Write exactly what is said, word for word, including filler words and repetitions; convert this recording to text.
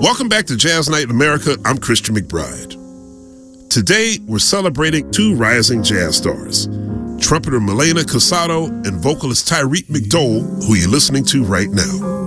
Welcome back to Jazz Night in America. I'm Christian McBride. Today, we're celebrating two rising jazz stars, trumpeter Milena Casado and vocalist Tyreek McDowell, who you're listening to right now.